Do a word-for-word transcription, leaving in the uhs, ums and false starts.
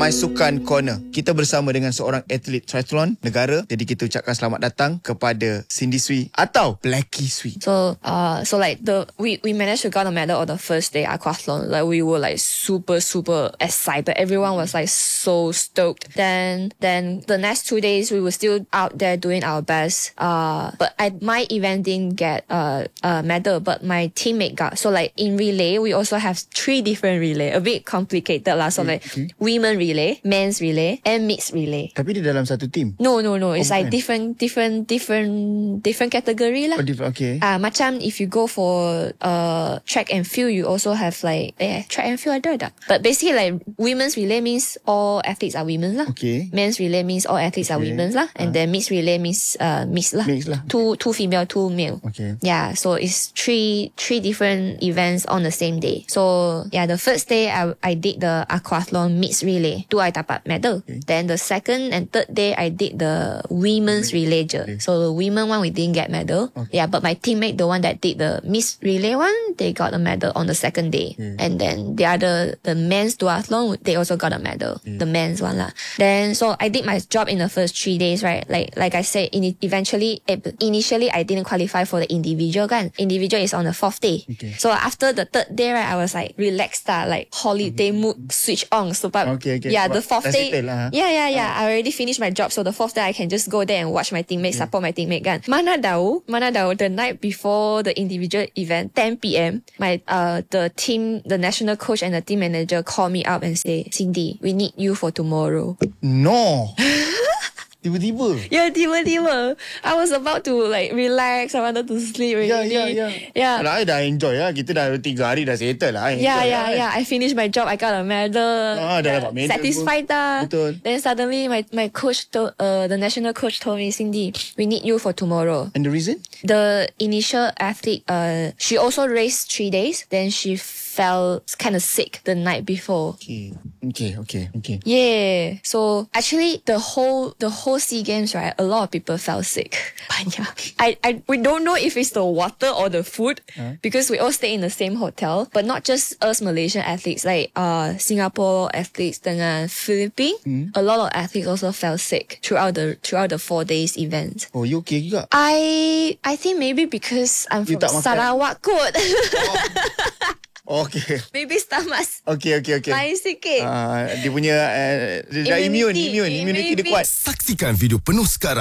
My Sukan Corner. Kita bersama dengan seorang atlet triathlon negara. Jadi kita ucapkan selamat datang kepada Cindy Sui atau Blackie Sui. So, uh, so like the we we managed to get a medal on the first day aquathlon. Like we were like super super excited. Everyone was like so stoked. Then then the next two days we were still out there doing our best. Uh, but I my event didn't get uh, a medal, but my teammate got. So like in relay, we also have three different relay. A bit complicated lah. So like okay. women relay, men's relay, and mixed relay. Tapi dia dalam satu team? No, no, no. It's oh, like different, different, different, different category lah. Oh, different. Okay. Ah, uh, macam if you go for uh track and field, you also have like eh track and field ada tak? But basically like women's relay means all athletes are women lah. Okay. Men's relay means all athletes okay. are women lah, and uh. then mixed relay means uh mixed lah. Mixed lah. Two two female, two male. Okay. Yeah, so it's three three different events on the same day. So yeah, the first day I I did the aquathlon mixed relay. Tu I dapat medal. Okay. Then the second and third day I did the women's okay. relay je. Okay. So the women one we didn't get medal. Okay. Yeah, but my teammate, the one that did the mixed relay one, they got a medal on the second day. Okay. And then the other, the men's duathlon, they also got a medal. Okay. The men's one lah. Then so I did my job in the first three days, right? Like like I said, in, eventually, initially I didn't qualify for the individual kan. Individual is on the fourth day. Okay. So after the third day, right, I was like relaxed, uh, like holiday mm-hmm. mood switch on. So but okay, okay. yeah, but the fourth day, lah, huh? yeah, yeah, yeah. Uh. I already finished my job, so the fourth day I can just go there and watch my teammates, yeah. support my teammate kan. Mana tahu, mana tahu the night before the individual event, ten p.m. my uh the team, the national coach and the team manager call me up and say, Cindy, we need you for tomorrow. No. Tiba-tiba? Yeah, tiba-tiba. I was about to like relax. I wanted to sleep already. Yeah, yeah, yeah. Yeah. Alah, I dah enjoy lah. Kita dah tiga hari dah settle lah. Yeah, yeah, lah, yeah. I finished my job. I got a medal. Ah, dah dapat medal. Satisfied dah. Betul. Then suddenly my my coach, told, uh, the national coach told me, Cindy, we need you for tomorrow. And the reason? The initial athlete, uh, she also raced three days. Then she felt kind of sick the night before. Okay, okay, okay, okay. Yeah. So actually, the whole the whole SEA Games, right? A lot of people fell sick. Banyak. I I we don't know if it's the water or the food huh? because we all stay in the same hotel. But not just us Malaysian athletes, like uh Singapore athletes dengan Philippines. Hmm? A lot of athletes also fell sick throughout the throughout the four days event. Oh, you okay juga? I I think maybe because I'm you from Sarawak kot. Oh. Okay. Maybe stomach. Okay, okay, okay. Lain sikit. Uh, dia punya uh, dia dah immune, immune, immunity dia kuat. Saksikan video penuh sekarang